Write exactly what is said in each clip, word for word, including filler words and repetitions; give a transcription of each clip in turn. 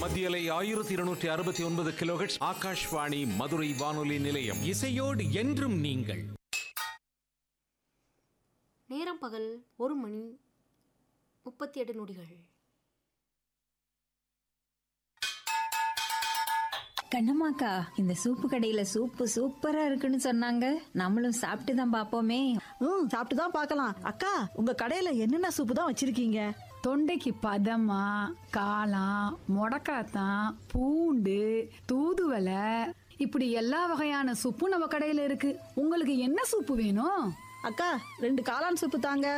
மத்தியலை ஆயிரத்தி இருநூற்றி அறுபத்தி ஒன்பது கிலோஹெர்ட்ஸ் ஆகாஷ்வாணி மதுரை வானொலி நிலையம். இசையோடு என்றும் நீங்கள். நேரம் பகல் ஒரு மணி முப்பத்தி எட்டு நொடிகள். கண்ணம்மாக்கா, இந்த சூப்பு கடையில சூப்பு சூப்பரா இருக்குன்னு சொன்னாங்க. நம்மளும் சாப்பிட்டு தான் பாப்போமே. ம் சாப்பிட்டு தான் பார்க்கலாம். அக்கா, உங்க கடையில என்னென்ன சூப்பு தான் வச்சிருக்கீங்க? தொண்டைக்கு பதமா, காளான், முடக்காத்தான், பூண்டு, தூதுவளை, இப்படி எல்லா வகையான சூப்பும் நம்ம கடையில இருக்கு. உங்களுக்கு என்ன சூப்பு வேணும்? அக்கா, ரெண்டு காளான் சூப்பு தாங்க.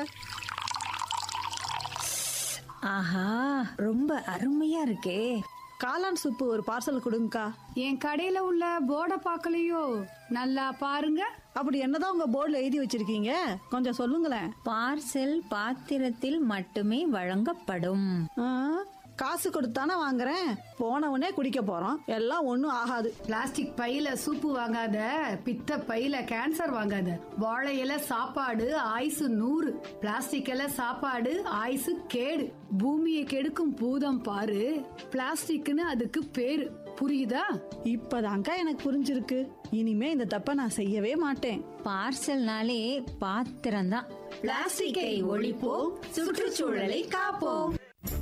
ஆஹா, ரொம்ப அருமையா இருக்கே. காளான் சூப்பு ஒரு பார்சல் கொடுங்கக்கா. என் கடையில உள்ள போர்டை பார்க்கலையோ? நல்லா பாருங்க. அப்படி என்னதான் உங்க போர்டில் எழுதி வச்சிருக்கீங்க? கொஞ்சம் சொல்லுங்களேன். பார்சல் பாத்திரத்தில் மட்டுமே வழங்கப்படும். ஆ, காசு கொடுத்தானே வாங்குறேன். போனவனே குடிக்க போறோம். எல்லாம் ஒண்ணும் ஆகாது. பிளாஸ்டிக் பையில சூப்பு வாங்காத, பித்த பையில கேன்சர் வாங்காத. வாழை இலை சாப்பாடு ஆயுசு நூறு, பிளாஸ்டிக் இலை சாப்பாடு ஆயுசு கேடு. பூமியை கெடுக்கும் பூதம் பாரு, பிளாஸ்டிக்னு அதுக்கு பேரு. புரியுதா? இப்பதான்க்கா எனக்கு புரிஞ்சிருக்கு. இனிமே இந்த தப்ப நான் செய்யவே மாட்டேன். பார்சல்னாலே பாத்திரம்தான். பிளாஸ்டிக்கை ஒழிப்போம், சுற்றுச்சூழலை காப்போம்.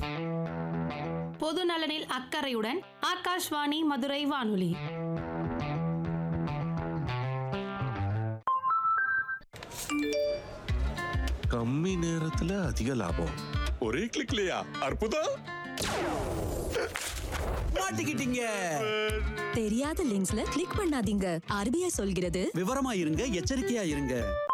பொது நலனில் அக்கறையுடன் ஆகாஷ்வாணி மதுரை வானொலி. கம்மி நேரத்துல அதிக லாபம். ஒரே கிளிக்லயா? அற்புதம். மாட்டிக்கிட்டீங்க. தெரியாத லிங்க்ஸ்ல கிளிக் பண்ணாதீங்க. ஆர்பிஐ சொல்கிறது, விவரமா இருங்க, எச்சரிக்கையா இருங்க.